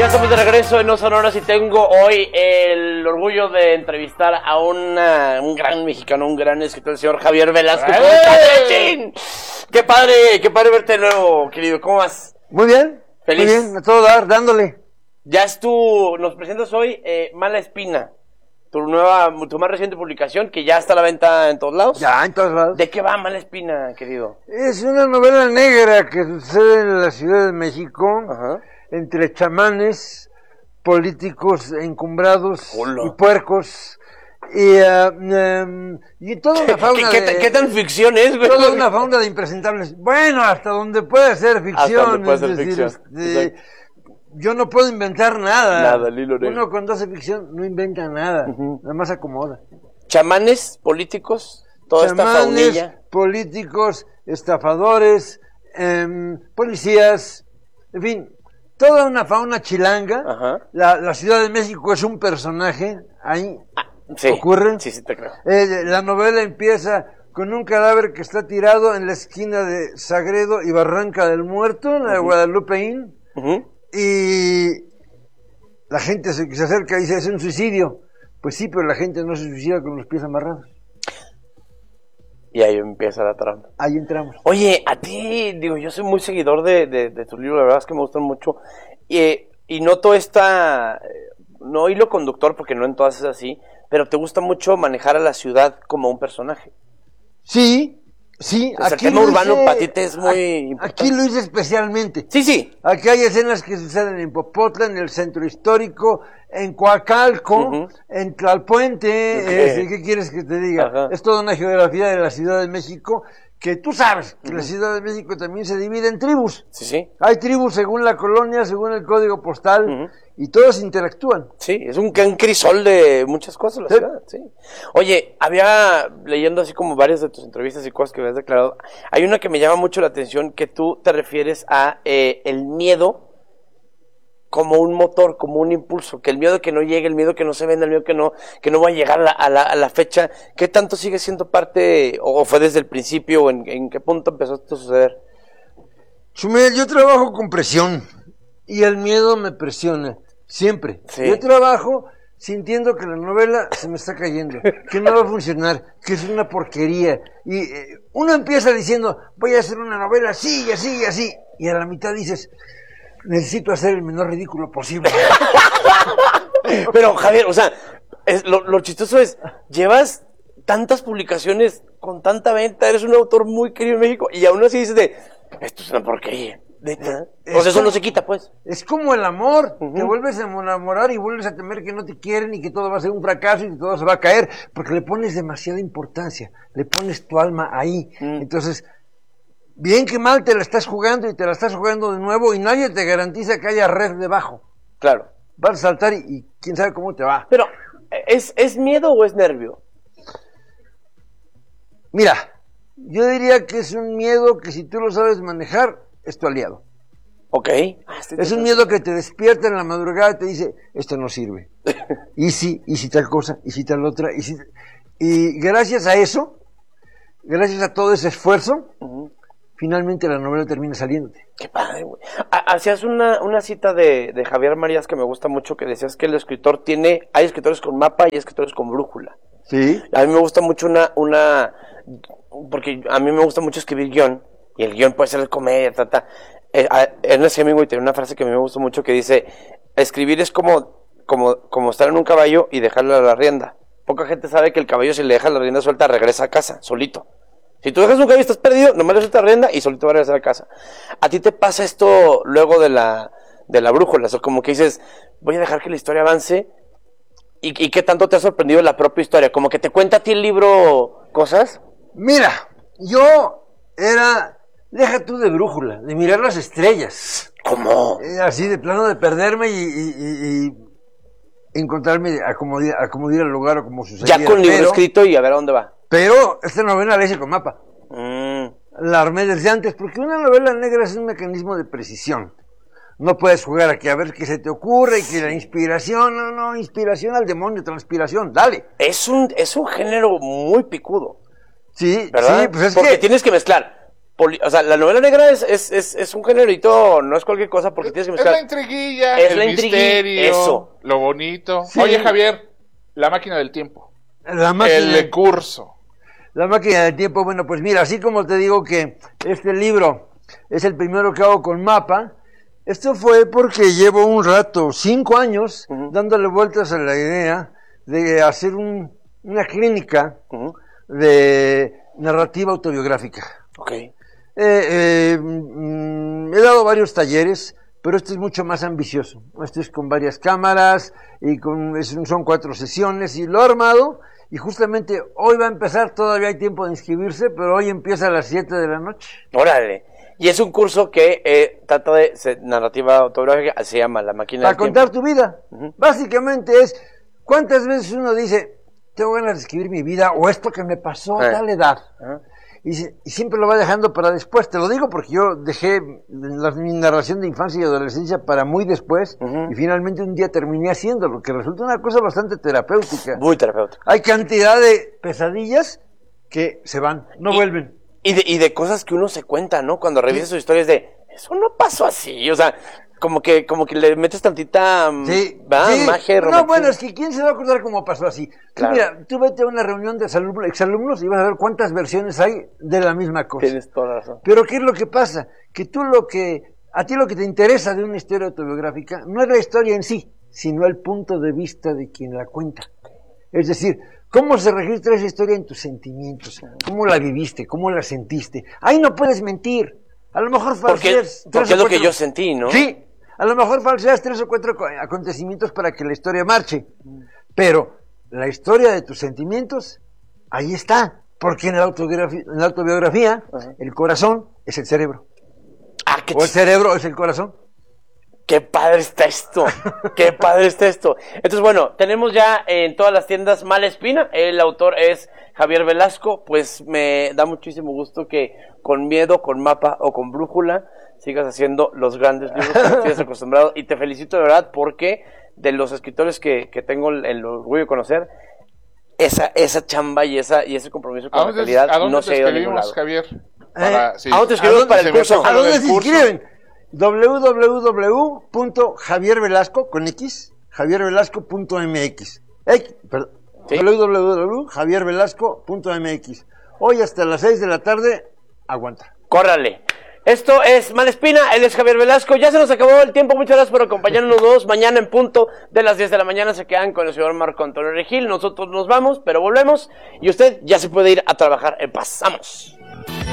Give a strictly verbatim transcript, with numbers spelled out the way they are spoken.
Ya estamos de regreso en No Sonoras y tengo hoy el orgullo de entrevistar a una, un gran mexicano, un gran escritor, el señor Javier Velasco. ¿Cómo estás, ¡Qué padre, qué padre verte de nuevo, querido! ¿Cómo vas? Muy bien. Feliz. Muy bien, a todo dar, dándole. Ya es tu, nos presentas hoy eh, Mala Espina, tu nueva, tu más reciente publicación que ya está a la venta en todos lados. Ya, en todos lados. ¿De qué va Mala Espina, querido? Es una novela negra que sucede en la Ciudad de México, Ajá. entre chamanes, políticos encumbrados Hola. y puercos, y, uh, um, y toda una fauna ¿Qué, qué, de... ¿Qué tan ficción es, güey? Toda una fauna de impresentables. Bueno, hasta donde puede ser ficción. Hasta donde puede ser es decir, ficción. este, yo no puedo inventar nada. Nada, el hilo negro. Uno cuando hace ficción no inventa nada, Ujú. nada más acomoda. Chamanes, políticos, toda esta Chamanes, faunilla. políticos, estafadores, em, policías, en fin, toda una fauna chilanga. Ajá. La, la Ciudad de México es un personaje, ahí Ah, sí, ocurre. Sí, sí, te creo. Eh, la novela empieza con un cadáver que está tirado en la esquina de Sagredo y Barranca del Muerto, en la de Ujú. Guadalupe Inn, Ujú. y la gente se, se acerca y dice, es un suicidio. Pues sí, pero la gente no se suicida con los pies amarrados. Y ahí empieza la trama. Ahí entramos. Oye, a ti, digo, yo soy muy seguidor de, de, de tu libro, la verdad es que me gustan mucho. Y, y noto esta, no hilo conductor, porque no en todas es así, pero te gusta mucho manejar a la ciudad como un personaje. Sí, sí. O sea, el aquí tema lo urbano hice- para ti te es muy aquí, importante. aquí lo hice especialmente. Sí, sí. Aquí hay escenas que suceden en Popotla, en el centro histórico, en Coacalco, Ujú. en Tlalpuente. Ok. Este, ¿qué quieres que te diga? Ajá. Es toda una geografía de la Ciudad de México, que tú sabes que Ujú. la Ciudad de México también se divide en tribus. Sí, sí. Hay tribus según la colonia, según el código postal, Ujú. y todos interactúan. Sí, es un gran crisol de muchas cosas la Sí. ciudad, sí. Oye, había, leyendo así como varias de tus entrevistas y cosas que habías declarado, hay una que me llama mucho la atención, que tú te refieres a eh, el miedo como un motor, como un impulso, que el miedo que no llegue, el miedo que no se venda, el miedo que no, que no va a llegar a la, a la, a la fecha. ¿Qué tanto sigue siendo parte, o fue desde el principio, o en, en qué punto empezó esto a suceder? Chumel, yo trabajo con presión y el miedo me presiona, siempre. Sí. Yo trabajo sintiendo que la novela se me está cayendo, que no va a funcionar, que es una porquería. Y eh, uno empieza diciendo, voy a hacer una novela así y así y así, y a la mitad dices, necesito hacer el menor ridículo posible. Pero, Javier, o sea, es, lo, lo chistoso es, llevas tantas publicaciones con tanta venta, eres un autor muy querido en México, y aún así dices de, esto es una porquería. ¿Neta? O sea, eso no se quita, pues. Es como el amor, Ujú. te vuelves a enamorar y vuelves a temer que no te quieren y que todo va a ser un fracaso y que todo se va a caer, porque le pones demasiada importancia, le pones tu alma ahí. Mm. Entonces, bien que mal te la estás jugando y te la estás jugando de nuevo y nadie te garantiza que haya red debajo. Claro. Vas a saltar y, y quién sabe cómo te va. Pero, ¿es, ¿es miedo o es nervio? Mira, yo diría que es un miedo que si tú lo sabes manejar, es tu aliado. Ok. Es un miedo que te despierta en la madrugada y te dice, esto no sirve. Y si, y si tal cosa, y si tal otra, y si... Y gracias a eso, gracias a todo ese esfuerzo, Ujú. finalmente la novela termina saliéndote. Qué padre, güey. Ha- Hacías una, una cita de, de Javier Marías que me gusta mucho, que decías que el escritor tiene, hay escritores con mapa y escritores con brújula. ¿Sí? A mí me gusta mucho una, una, porque a mí me gusta mucho escribir guión, y el guión puede ser de comedia, trata. Eh, a- Ernest Hemingway tiene una frase que a mí me gusta mucho que dice, escribir es como, como, como estar en un caballo y dejarle a la rienda. Poca gente sabe que el caballo, si le deja la rienda suelta, regresa a casa, solito. Si tú dejas un caballo y estás perdido, nomás le sueltas la rienda y solito va a regresar a casa. ¿A ti te pasa esto luego de la, de la brújula? O sea, como que dices, voy a dejar que la historia avance. ¿Y, y qué tanto te ha sorprendido la propia historia? ¿Como que te cuenta a ti el libro cosas? Mira, yo era, deja tú de brújula, de mirar las estrellas. ¿Cómo? Eh, así de plano de perderme y, y, y, y encontrarme, acudir, acudir al lugar o como sucedía. Ya con libro pero, escrito y a ver a dónde va. pero esta novela la hice con mapa. Mm, La armé desde antes, porque una novela negra es un mecanismo de precisión. No puedes jugar aquí a ver qué se te ocurre y que la inspiración, no, no, inspiración al demonio, transpiración, dale. es un, es un género muy picudo, Sí, ¿verdad? sí, pues es Porque que... tienes que mezclar poli- o sea, la novela negra es, es, es, es un génerito, no es cualquier cosa porque tienes que Es mezclar. la intriguilla, Es el la intrigui- misterio, eso. lo bonito. Sí. Oye, Javier, la máquina del tiempo. La máquina, El curso. la máquina del tiempo, bueno, pues mira, así como te digo que este libro es el primero que hago con Mapa, esto fue porque llevo un rato, cinco años, Ujú. dándole vueltas a la idea de hacer un, una clínica Ujú. de narrativa autobiográfica. Ok. Eh, eh, mm, he dado varios talleres, pero este es mucho más ambicioso. Este es con varias cámaras y con, es- son cuatro sesiones y lo he armado. Y justamente hoy va a empezar, todavía hay tiempo de inscribirse, pero hoy empieza a las siete de la noche. Órale. Y es un curso que eh, trata de se- narrativa autobiográfica, se llama La máquina Para del tiempo. contar tu vida. Ujú. Básicamente es, ¿cuántas veces uno dice, tengo ganas de escribir mi vida o esto que me pasó a Eh. tal edad? Ajá. Y, se- y siempre lo va dejando para después. Te lo digo porque yo dejé la, mi narración de infancia y adolescencia para muy después Ujú. y finalmente un día terminé haciéndolo, que resulta una cosa bastante terapéutica. Muy terapéutico. Hay cantidad de pesadillas que se van, no Y- vuelven. Y de, y de cosas que uno se cuenta, ¿no? Cuando revisa sus historias de, eso no pasó así, o sea, como que, como que le metes tantita, mm, Sí, ¿verdad? sí. Magia y No, romanticismo. bueno, es que ¿quién se va a acordar cómo pasó así? Tú, Claro. mira, tú vete a una reunión de exalumnos, exalumnos y vas a ver cuántas versiones hay de la misma cosa. Tienes toda la razón. Pero ¿qué es lo que pasa? Que tú lo que, a ti lo que te interesa de una historia autobiográfica no es la historia en sí, sino el punto de vista de quien la cuenta. Es decir, cómo se registra esa historia en tus sentimientos, cómo la viviste, cómo la sentiste. Ahí no puedes mentir. A lo mejor Porque, falseas tres porque o es lo que cuatro- yo sentí, ¿no? Sí, a lo mejor falseas tres o cuatro co- acontecimientos para que la historia marche. Pero la historia de tus sentimientos, ahí está. Porque en la autobiografía, en la autobiografía Ajá. el corazón es el cerebro. Ah, qué, O el ch- cerebro es el corazón. qué padre está esto. Qué padre está esto. Entonces, bueno, tenemos ya en todas las tiendas Malespina. El autor es Javier Velasco. Pues me da muchísimo gusto que con Miedo, con Mapa o con Brújula sigas haciendo los grandes libros que nos tienes acostumbrado. Y te felicito de verdad porque de los escritores que, que tengo el, el orgullo de conocer, esa, esa chamba y esa y ese compromiso ¿A con la dónde, calidad ¿a dónde no te se ha ido a ningún escribimos, lado. Javier? ¿A dónde te escribimos ¿A para el se me curso? toca ¿A lo dónde del se curso. inscriben? w w w punto javier velasco con X, javier velasco punto m x. X, perdón, ¿Sí? w w w punto javier velasco punto m x. Hoy hasta las seis de la tarde, aguanta. Córrale. Esto es Malespina, él es Javier Velasco. Ya se nos acabó el tiempo, muchas gracias por acompañarnos dos. Mañana en punto de las diez de la mañana se quedan con el señor Marco Antonio Regil. Nosotros nos vamos, pero volvemos y usted ya se puede ir a trabajar en paz. ¡Vamos!